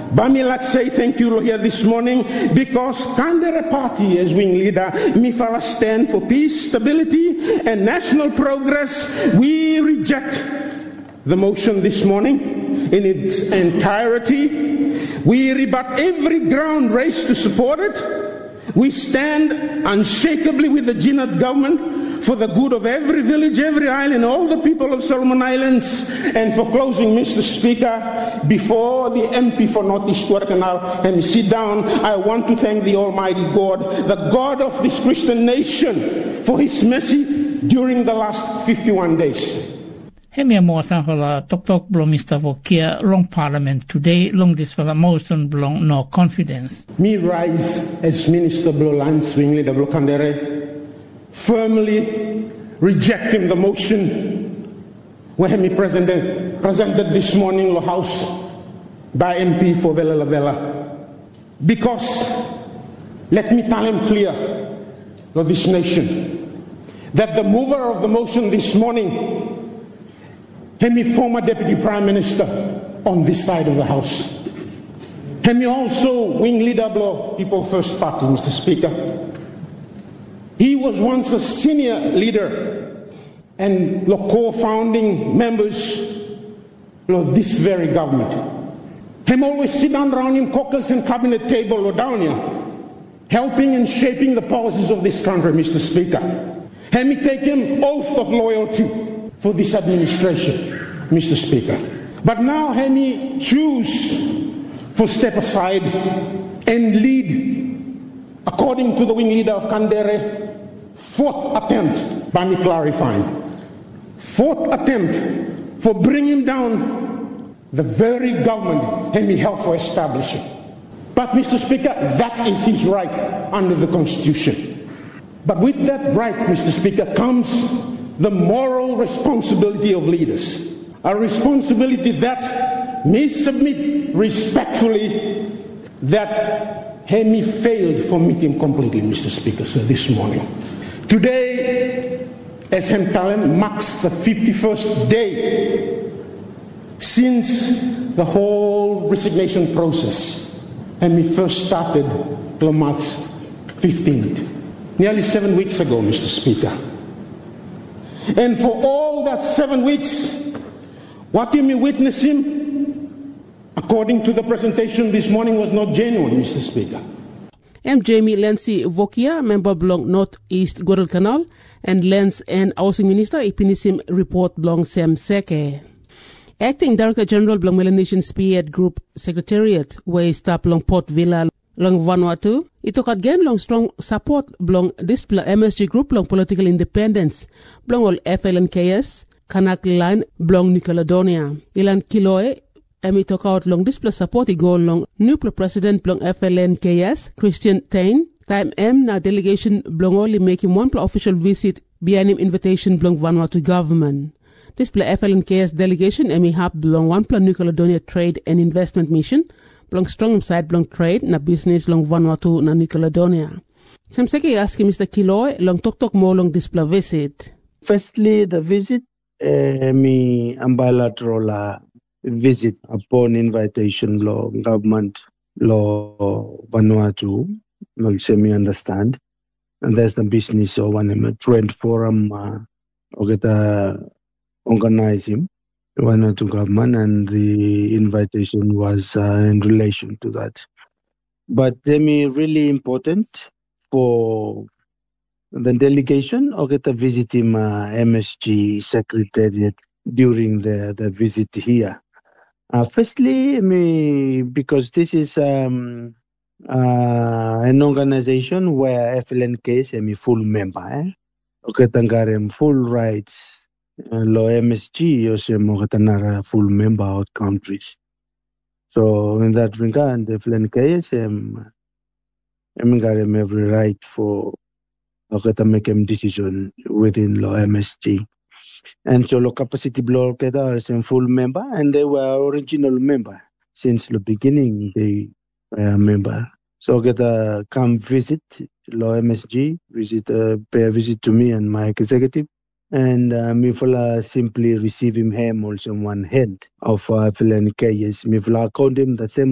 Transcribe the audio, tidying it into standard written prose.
Bamilak say thank you here this morning because Kandere Party as wing leader, Mifala stand for peace, stability and national progress. We reject the motion this morning in its entirety. We rebut every ground raised to support it. We stand unshakably with the Jinad government for the good of every village, every island, all the people of Solomon Islands. And for closing, Mr. Speaker, before the MP for North East Guadalcanal and sit down, I want to thank the Almighty God, the God of this Christian nation, for His mercy during the last 51 days. Hemia mo sanfala tok blong Mr. Vokia long Parliament today long this fala motion blong no confidence. Me rise as Minister Blo Lance Wing Leader Blo Kandere, firmly rejecting the motion where me presented this morning the House by MP for Vela Lavella. Because let me tell him clear to this nation that the mover of the motion this morning Hemi former Deputy Prime Minister on this side of the House. Hemi also Wing Leader Blo People First Party, Mr. Speaker. He was once a senior leader and the co-founding members of this very government. Him always sit down around in caucus and cabinet table or down here, helping and shaping the policies of this country, Mr. Speaker. Hemi take him oath of loyalty for this administration, Mr. Speaker. But now Hemi choose for step aside and lead, according to the wing leader of Kandere, fourth attempt, by me clarifying, fourth attempt for bringing down the very government Hemi helped for establishing. But Mr. Speaker, that is his right under the Constitution. But with that right, Mr. Speaker, comes the moral responsibility of leaders, a responsibility that may submit respectfully that Hemi failed for meeting completely, Mr. Speaker, sir, this morning. Today, as Hemtalem marks the 51st day since the whole resignation process, Hemi first started on March 15th, nearly 7 weeks ago, Mr. Speaker. And for all that 7 weeks, what you may witness him, according to the presentation this morning, was not genuine, Mr. Speaker. I'm Jamie Lency Vokia, member belong North East Guadalcanal, and Lens and Housing Minister Ipinisim report belong Sam Seke. Acting Director General belong Melanesian Spearhead Group Secretariat, where staff belong Port Vila long Vanuatu. It took again long strong support belong display MSG Group belong political independence belong all FLNKS Kanak line belong New Caledonia. Ilan Kiloe Emi took out long display support go long nuclear president belong FLNKS Christian Tain. Time M na delegation belong only making one official visit behind him invitation belong Vanuatu government. Display FLNKS delegation Emi Hap belong one New Caledonia trade and investment mission belong strong side belong trade na business long Vanuatu na New Caledonia. Samseki asking Mr. Kiloy long talk more long display visit. Firstly, the visit me bilateral visit upon invitation law government law Vanuatu. Well, semi understand, and there's the business or one trend forum or get organize him. Vanuatu government, and the invitation was in relation to that. But really important for the delegation or get a visit him MSG Secretariat during the visit here. Firstly, because this is an organization where FLNK is full member. Okay, tangarem full rights. Lo MSG is full member of countries. So in that regard, the FLNK got every right for to make a decision within Lo MSG. And so Lo Capacity Block is a full member, and they were original member since the beginning. They were a member. So come visit Lo MSG, pay a visit to me and my executive. And Mifla simply receive him also on one hand of FLNK. Yes, Mifla account him the same